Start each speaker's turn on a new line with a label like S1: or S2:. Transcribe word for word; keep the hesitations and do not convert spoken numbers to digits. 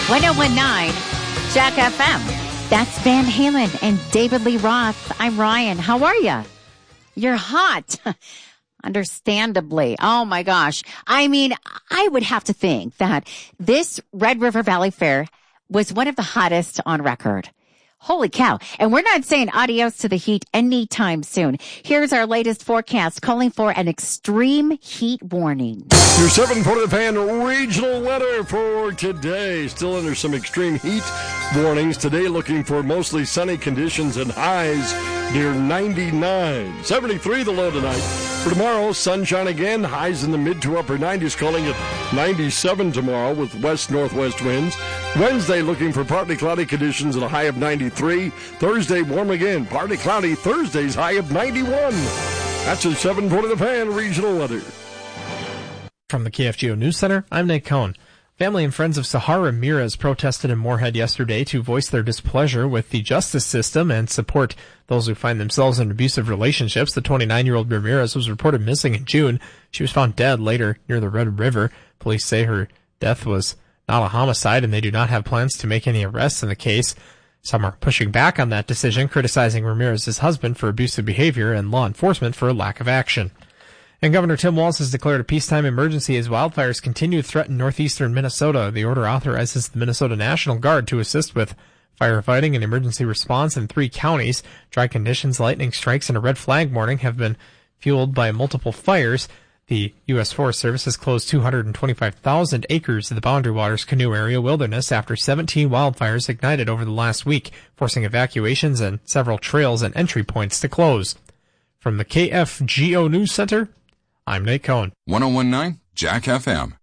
S1: one oh one point nine Jack F M. That's Van Halen and David Lee Roth. I'm Ryan. How are you? You're hot. Understandably. Oh my gosh. I mean, I would have to think that this Red River Valley Fair was one of the hottest on record. Holy cow. And we're not saying adios to the heat anytime soon. Here's our latest forecast calling for an extreme heat warning.
S2: Your seven forty The Fan regional weather for today. Still under some extreme heat warnings. Today looking for mostly sunny conditions and highs near ninety-nine. seventy-three the low tonight. For tomorrow, sunshine again. Highs in the mid to upper nineties, calling it ninety-seven tomorrow with west-northwest winds. Wednesday looking for partly cloudy conditions and a high of ninety-three. Thursday warm again. Partly cloudy. Thursday's high of ninety-one. That's a seven forty The Fan regional weather.
S3: From the K F G O News Center, I'm Nate Cohn. Family and friends of Sahar Ramirez protested in Moorhead yesterday to voice their displeasure with the justice system and support those who find themselves in abusive relationships. The twenty-nine-year-old Ramirez was reported missing in June. She was found dead later near the Red River. Police say her death was not a homicide, and they do not have plans to make any arrests in the case. Some are pushing back on that decision, criticizing Ramirez's husband for abusive behavior and law enforcement for a lack of action. And Governor Tim Walz has declared a peacetime emergency as wildfires continue to threaten northeastern Minnesota. The order authorizes the Minnesota National Guard to assist with firefighting and emergency response in three counties. Dry conditions, lightning strikes, and a red flag warning have been fueled by multiple fires. The U S Forest Service has closed two hundred twenty-five thousand acres of the Boundary Waters Canoe Area Wilderness after seventeen wildfires ignited over the last week, forcing evacuations and several trails and entry points to close. From the K F G O News Center, I'm Nate Cohn.
S4: one oh one point nine Jack F M.